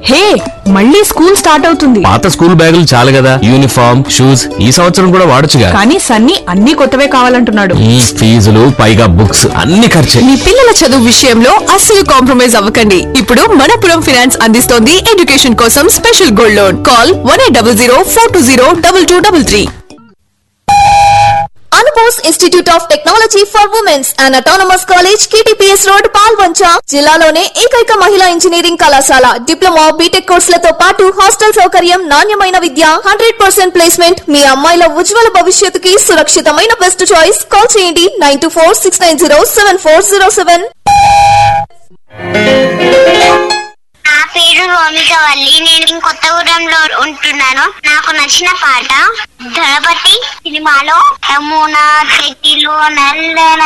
హే, మళ్ళీ school start అవుతుంది. పాత స్కూల్ బ్యాగులు చాలు కదా, యూనిఫామ్ షూస్ ఈ సంవత్సరం కూడా వాడొచ్చుగా. కానీ సన్నీ అన్ని కొత్తవే కావాలంటున్నాడు. ఫీజులు పైగా బుక్స్ అన్ని ఖర్చే. మీ పిల్లల చదువు విషయంలో అస్సలు కాంప్రమైజ్ అవ్వకండి. ఇప్పుడు మనపురం ఫైనాన్స్ అందిస్తోంది ఎడ్యుకేషన్ కోసం special gold loan. Call 1800 420 2233. అనుపోస్ institute of technology for women's and autonomous college KTPS road Palvancha జిల్లాలోనే ఏకైక మహిళా ఇంజనీరింగ్ కళాశాల. డిప్లొమా బీటెక్ కోర్సులతో పాటు హాస్టల్ సౌకర్యం, నాణ్యమైన విద్య, 100% ప్లేస్మెంట్. మీ అమ్మాయిల ఉజ్వల భవిష్యత్తుకి సురక్షితమైన బెస్ట్ చాయిస్. కాల్ చేయండి 9246907407. నా పేరు రోమికవల్లి. నేను కొత్తగూడెంలో ఉంటున్నాను. నాకు నచ్చిన పాట దళపతి సినిమాలో యమునా చెట్టిలో నల్లన